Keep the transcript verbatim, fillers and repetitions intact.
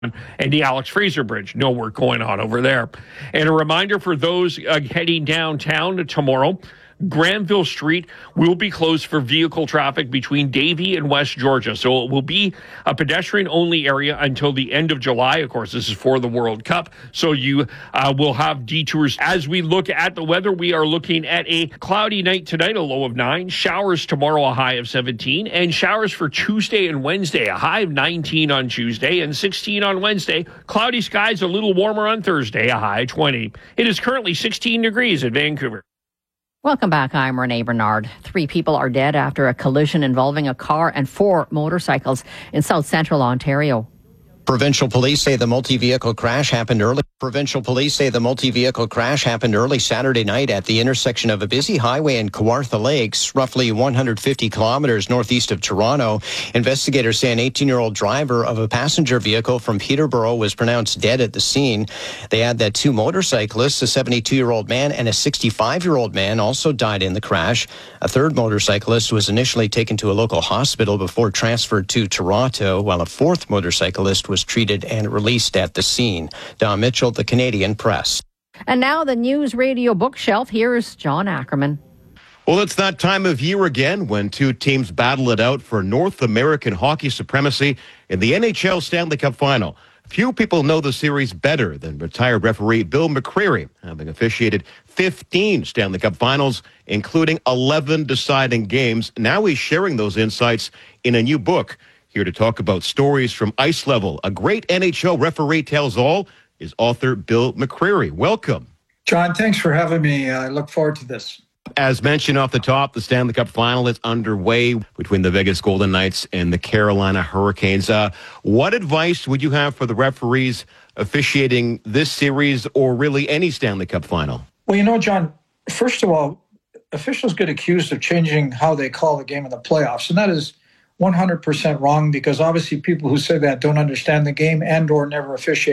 and the Alex Fraser Bridge. No work going on over there. And a reminder for those uh, heading downtown tomorrow, Granville Street will be closed for vehicle traffic between Davie and West Georgia. So it will be a pedestrian-only area until the end of July. Of course, this is for the World Cup. So you uh, will have detours. As we look at the weather, we are looking at a cloudy night tonight, a low of nine. Showers tomorrow, a high of seventeen. And showers for Tuesday and Wednesday, a high of nineteen on Tuesday and sixteen on Wednesday. Cloudy skies, a little warmer on Thursday, a high of twenty. It is currently sixteen degrees at Vancouver. Welcome back. I'm Renee Bernard. Three people are dead after a collision involving a car and four motorcycles in South Central Ontario. Provincial police say the multi-vehicle crash happened early. Provincial police say the multi-vehicle crash happened early Saturday night at the intersection of a busy highway in Kawartha Lakes, roughly one hundred fifty kilometers northeast of Toronto. Investigators say an eighteen-year-old driver of a passenger vehicle from Peterborough was pronounced dead at the scene. They add that two motorcyclists, a seventy-two-year-old man and a sixty-five-year-old man, also died in the crash. A third motorcyclist was initially taken to a local hospital before transferred to Toronto, while a fourth motorcyclist was treated and released at the scene. Don Mitchell, the Canadian Press. And now the News Radio bookshelf. Here's John Ackerman. Well, it's that time of year again when two teams battle it out for North American hockey supremacy in the N H L Stanley Cup Final. Few people know the series better than retired referee Bill McCreary, having officiated fifteen Stanley Cup Finals, including eleven deciding games. Now he's sharing those insights in a new book. Here to talk about stories from ice level, a great N H L referee tells all, is author Bill McCreary. Welcome. John, thanks for having me. I look forward to this. As mentioned off the top, the Stanley Cup Final is underway between the Vegas Golden Knights and the Carolina Hurricanes. Uh, what advice would you have for the referees officiating this series or really any Stanley Cup Final? Well, you know, John, first of all, officials get accused of changing how they call the game in the playoffs, and that is one hundred percent wrong, because obviously people who say that don't understand the game and or never officiate.